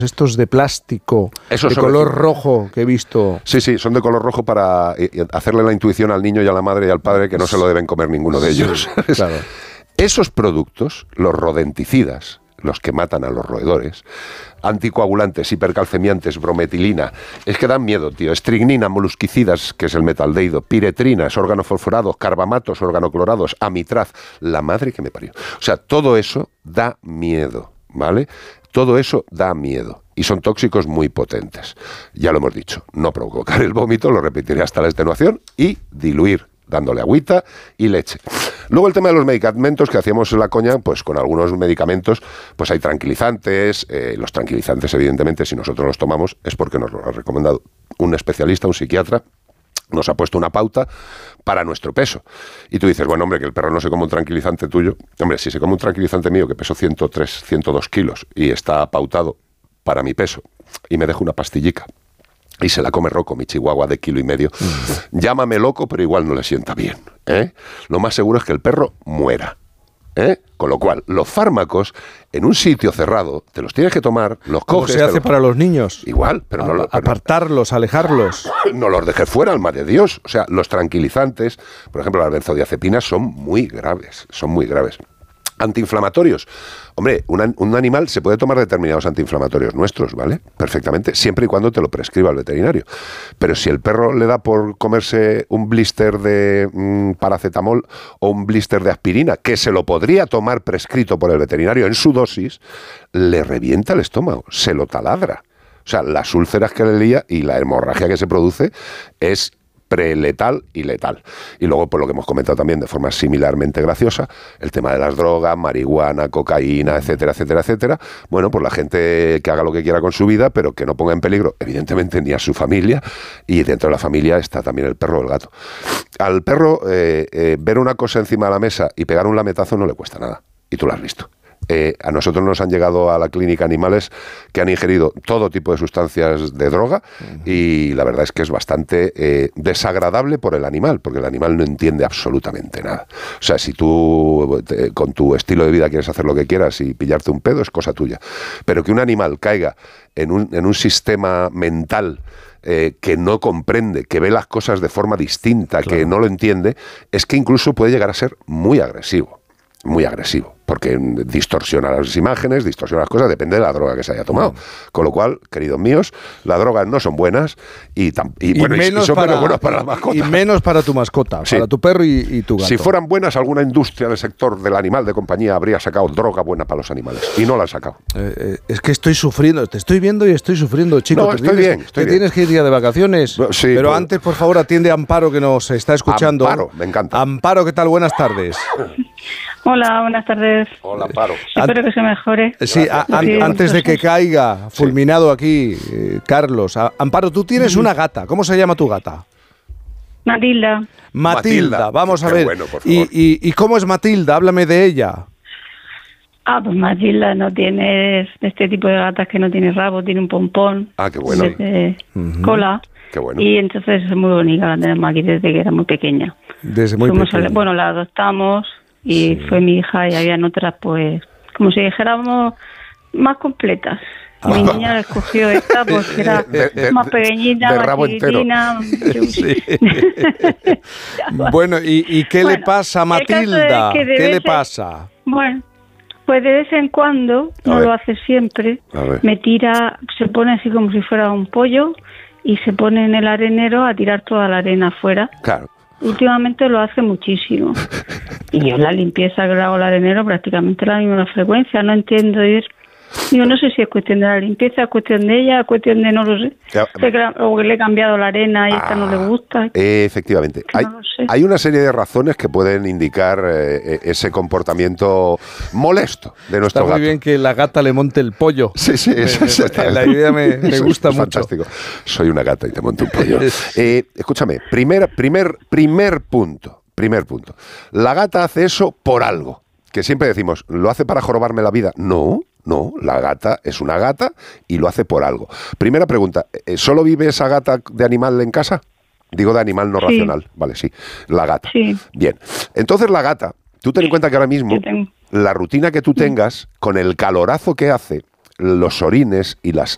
estos de plástico, Esos de color rojo que he visto. Sí, son de color rojo para hacerle la intuición al niño y a la madre y al padre que no se lo deben comer ninguno de ellos. Claro. Esos productos, los rodenticidas, los que matan a los roedores, anticoagulantes, hipercalcemiantes, brometilina, es que dan miedo, tío. Estricnina, molusquicidas, que es el metaldehído, piretrinas, organofosforados, carbamatos, organoclorados, amitraz, la madre que me parió. O sea, todo eso da miedo, ¿vale? Todo eso da miedo y son tóxicos muy potentes. Ya lo hemos dicho, no provocar el vómito, lo repetiré hasta la extenuación, y diluir, dándole agüita y leche. Luego el tema de los medicamentos, que hacíamos la coña, pues con algunos medicamentos, pues hay tranquilizantes. Los tranquilizantes, evidentemente, si nosotros los tomamos, es porque nos lo ha recomendado un especialista, un psiquiatra, nos ha puesto una pauta para nuestro peso. Y tú dices, bueno, hombre, que el perro no se come un tranquilizante tuyo. Hombre, si se come un tranquilizante mío, que peso 103, 102 kilos, y está pautado para mi peso, y me dejo una pastillica, y se la come Rocco, mi chihuahua de 1,5 kilos, llámame loco, pero igual no le sienta bien, ¿eh? Lo más seguro es que el perro muera, ¿eh? Con lo cual, los fármacos, en un sitio cerrado, te los tienes que tomar, los coges... ¿Cómo se hace para los niños? Igual, pero no... Apartarlos, alejarlos. No los dejes fuera, alma de Dios. O sea, los tranquilizantes, por ejemplo, las benzodiazepinas, son muy graves, Antiinflamatorios. Hombre, un animal se puede tomar determinados antiinflamatorios nuestros, ¿vale? Perfectamente, siempre y cuando te lo prescriba el veterinario. Pero si el perro le da por comerse un blister de paracetamol o un blister de aspirina, que se lo podría tomar prescrito por el veterinario en su dosis, le revienta el estómago, se lo taladra. O sea, las úlceras que le lía y la hemorragia que se produce es preletal y letal. Y luego, pues lo que hemos comentado también de forma similarmente graciosa, el tema de las drogas, marihuana, cocaína, etcétera, etcétera, etcétera. Bueno, pues la gente que haga lo que quiera con su vida, pero que no ponga en peligro, evidentemente, ni a su familia, y dentro de la familia está también el perro o el gato. Al perro, ver una cosa encima de la mesa y pegar un lametazo no le cuesta nada, y tú lo has visto. A nosotros nos han llegado a la clínica animales que han ingerido todo tipo de sustancias de droga, y la verdad es que es bastante desagradable por el animal, porque el animal no entiende absolutamente nada. O sea, si tú con tu estilo de vida quieres hacer lo que quieras y pillarte un pedo, es cosa tuya. Pero que un animal caiga en un sistema mental que no comprende, que ve las cosas de forma distinta, claro, que no lo entiende, es que incluso puede llegar a ser muy agresivo, porque distorsiona las imágenes, distorsiona las cosas, depende de la droga que se haya tomado. Con lo cual, queridos míos, las drogas no son buenas y son menos buenas para la mascota. Y menos para tu mascota, sí, para tu perro y tu gato. Si fueran buenas, alguna industria del sector del animal de compañía habría sacado droga buena para los animales, y no la han sacado. Es que estoy sufriendo, te estoy viendo y estoy sufriendo, chico. No, estoy bien. Tienes que ir ya de vacaciones. Sí, pero antes, por favor, atiende a Amparo, que nos está escuchando. Amparo, me encanta. Amparo, ¿qué tal? Buenas tardes. Hola, buenas tardes. Hola, Amparo. Espero que se mejore. Sí, antes de que caiga fulminado aquí, Carlos. Amparo, tú tienes una gata. ¿Cómo se llama tu gata? Matilda. Vamos a ver. Bueno, por favor. ¿Y cómo es Matilda? Háblame de ella. Pues Matilda no tiene este tipo de gatas que no tiene rabo, tiene un pompón. Qué bueno. Desde cola. Qué bueno. Y entonces es muy bonita, la tenemos aquí desde que era muy pequeña. Desde muy pequeña. Bueno, la adoptamos y fue mi hija, y habían otras, pues, como si dijéramos, más completas. Mi niña escogió esta porque era más pequeñita, más chiquitina. Sí. Bueno, ¿y qué le pasa a Matilda? ¿Qué le pasa? Bueno, pues de vez en cuando, no lo hace siempre, me tira, se pone así como si fuera un pollo y se pone en el arenero a tirar toda la arena afuera. Claro. Últimamente lo hace muchísimo. Y yo la limpieza que le hago al arenero prácticamente la misma frecuencia. No entiendo ir. Digo, no sé si es cuestión de la limpieza, es cuestión de ella, es cuestión de no lo sé. O que le he cambiado la arena y esta no le gusta. Efectivamente. Hay una serie de razones que pueden indicar ese comportamiento molesto de nuestro gato. Está muy bien que la gata le monte el pollo. Sí, la idea me gusta mucho. Fantástico. Soy una gata y te monto un pollo. Escúchame, primer punto. La gata hace eso por algo. Que siempre decimos, ¿lo hace para jorobarme la vida? No, la gata es una gata y lo hace por algo. Primera pregunta, ¿solo vive esa gata de animal en casa? Digo de animal no racional. Vale, sí, la gata. Sí. Bien, entonces la gata, tú ten en cuenta que ahora mismo la rutina que tú tengas, con el calorazo que hace, los orines y las